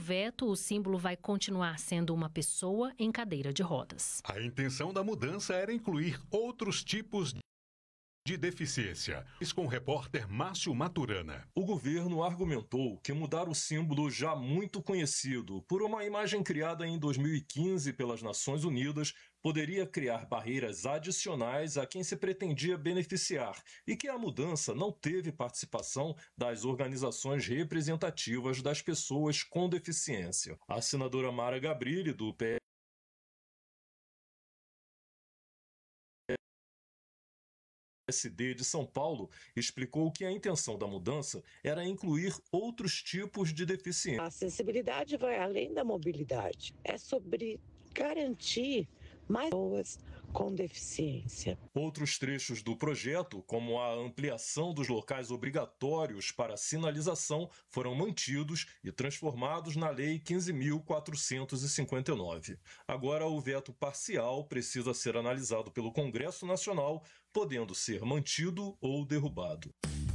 veto, o símbolo vai continuar sendo uma pessoa em cadeira de rodas. A intenção da mudança era incluir outros tipos de deficiência. Com o repórter Márcio Maturana. O governo argumentou que mudar o símbolo já muito conhecido por uma imagem criada em 2015 pelas Nações Unidas poderia criar barreiras adicionais a quem se pretendia beneficiar e que a mudança não teve participação das organizações representativas das pessoas com deficiência. A senadora Mara Gabrilli, do PSD de São Paulo, explicou que a intenção da mudança era incluir outros tipos de deficiência. A acessibilidade vai além da mobilidade. É sobre garantir mais pessoas com deficiência. Outros trechos do projeto, como a ampliação dos locais obrigatórios para sinalização, foram mantidos e transformados na Lei 15.459. Agora, o veto parcial precisa ser analisado pelo Congresso Nacional, podendo ser mantido ou derrubado.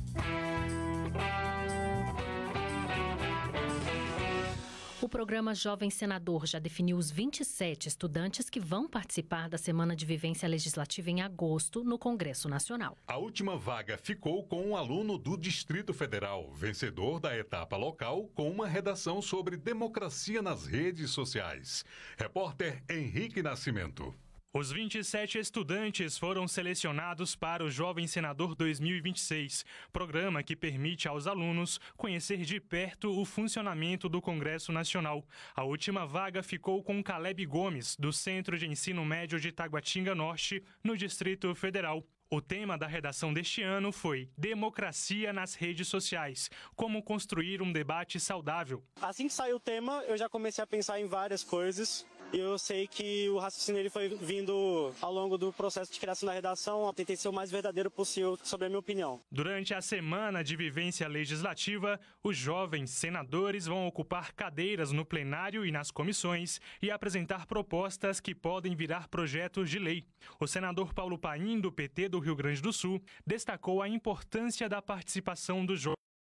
O programa Jovem Senador já definiu os 27 estudantes que vão participar da Semana de Vivência Legislativa em agosto no Congresso Nacional. A última vaga ficou com um aluno do Distrito Federal, vencedor da etapa local, com uma redação sobre democracia nas redes sociais. Repórter Henrique Nascimento. Os 27 estudantes foram selecionados para o Jovem Senador 2026, programa que permite aos alunos conhecer de perto o funcionamento do Congresso Nacional. A última vaga ficou com Caleb Gomes, do Centro de Ensino Médio de Taguatinga Norte, no Distrito Federal. O tema da redação deste ano foi Democracia nas redes sociais, como construir um debate saudável. Assim que saiu o tema, eu já comecei a pensar em várias coisas. Eu sei que o raciocínio ele foi vindo ao longo do processo de criação da redação. Eu tentei ser o mais verdadeiro possível sobre a minha opinião. Durante a Semana de Vivência Legislativa, os jovens senadores vão ocupar cadeiras no plenário e nas comissões e apresentar propostas que podem virar projetos de lei. O senador Paulo Paim, do PT do Rio Grande do Sul, destacou a importância da participação dos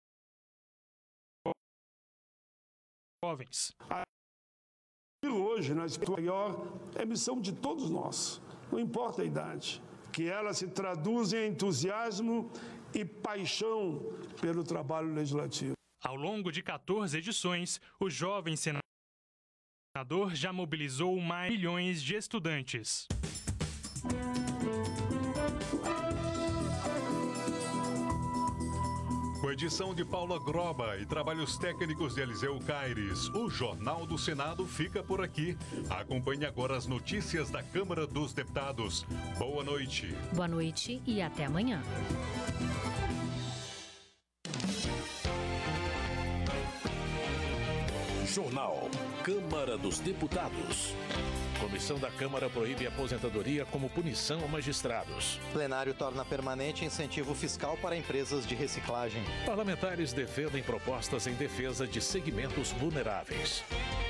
jovens. Hoje, na maior, é missão de todos nós, não importa a idade, que ela se traduz em entusiasmo e paixão pelo trabalho legislativo. Ao longo de 14 edições, o Jovem Senador já mobilizou mais milhões de estudantes. Com edição de Paula Groba e trabalhos técnicos de Eliseu Caires, o Jornal do Senado fica por aqui. Acompanhe agora as notícias da Câmara dos Deputados. Boa noite. Boa noite e até amanhã. Jornal Câmara dos Deputados. Comissão da Câmara proíbe aposentadoria como punição a magistrados. Plenário torna permanente incentivo fiscal para empresas de reciclagem. Parlamentares defendem propostas em defesa de segmentos vulneráveis.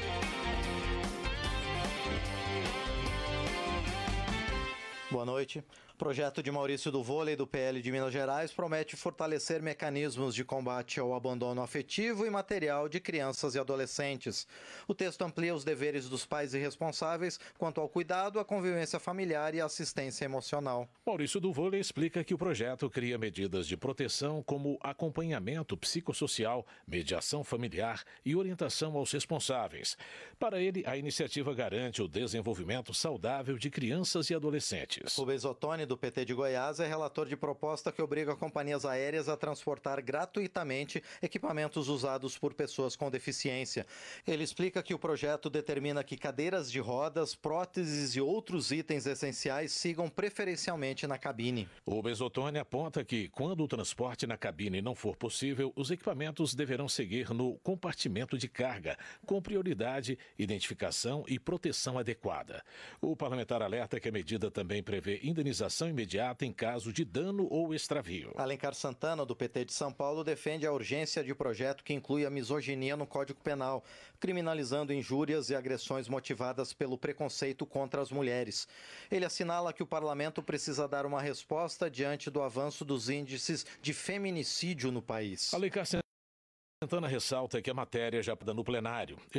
Boa noite. O projeto de Maurício do Vôlei do PL de Minas Gerais promete fortalecer mecanismos de combate ao abandono afetivo e material de crianças e adolescentes. O texto amplia os deveres dos pais e responsáveis quanto ao cuidado, à convivência familiar e à assistência emocional. Maurício do Vôlei explica que o projeto cria medidas de proteção como acompanhamento psicossocial, mediação familiar e orientação aos responsáveis. Para ele, a iniciativa garante o desenvolvimento saudável de crianças e adolescentes. Rubens Ottoni, do PT de Goiás, é relator de proposta que obriga companhias aéreas a transportar gratuitamente equipamentos usados por pessoas com deficiência. Ele explica que o projeto determina que cadeiras de rodas, próteses e outros itens essenciais sigam preferencialmente na cabine. Rubens Ottoni aponta que, quando o transporte na cabine não for possível, os equipamentos deverão seguir no compartimento de carga, com prioridade, identificação e proteção adequada. O parlamentar alerta que a medida também prevê indenização imediata em caso de dano ou extravio. Alencar Santana, do PT de São Paulo, defende a urgência de projeto que inclui a misoginia no Código Penal, criminalizando injúrias e agressões motivadas pelo preconceito contra as mulheres. Ele assinala que o parlamento precisa dar uma resposta diante do avanço dos índices de feminicídio no país. Alencar Santana ressalta que a matéria já está no plenário.